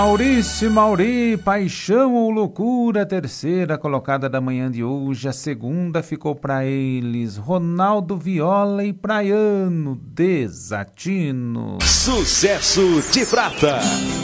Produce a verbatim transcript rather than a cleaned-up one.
Maurício Mauri, Paixão ou Loucura, terceira colocada da manhã de hoje. A segunda ficou para eles, Ronaldo Viola e Praiano, Desatino. Sucesso de Prata.